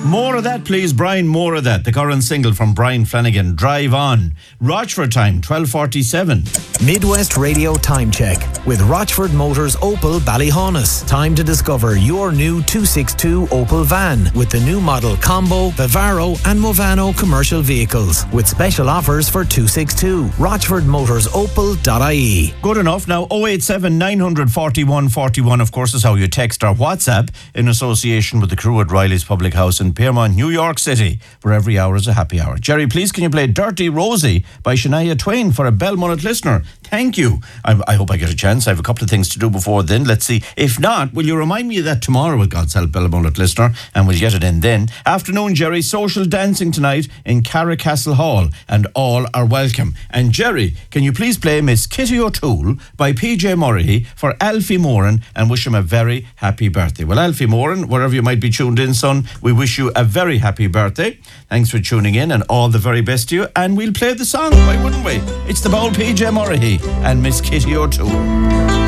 More of that, please, Brian. More of that. The current single from Brian Flanagan, Drive On. Rochford time, 12:47. Midwest Radio Time Check with Rochford Motors Opel Ballyhaunis. Time to discover your new 262 Opel van with the new model Combo, Bavaro and Movano commercial vehicles with special offers for 262. RochfordMotorsOpel.ie. Good enough. Now, 087 941 41, of course, is how you text our WhatsApp in association with the crew at Riley's Public House in Piermont, New York City, where every hour is a happy hour. Jerry, please, can you play Dirty Rosie by Shania Twain for a Belmullet listener? Thank you. I hope I get a chance. I have a couple of things to do before then. Let's see. If not, will you remind me of that tomorrow with God's help, Belmullet listener, and we'll get it in then. Afternoon, Jerry, social dancing tonight in Carricastle Hall, and all are welcome. And Jerry, can you please play Miss Kitty O'Toole by PJ Murray for Alfie Moran and wish him a very happy birthday. Well, Alfie Moran, wherever you might be tuned in, son, we wish you a very happy birthday. Thanks for tuning in and all the very best to you. And we'll play the song, why wouldn't we? It's the bold PJ Murray and Miss Kitty O'Toole.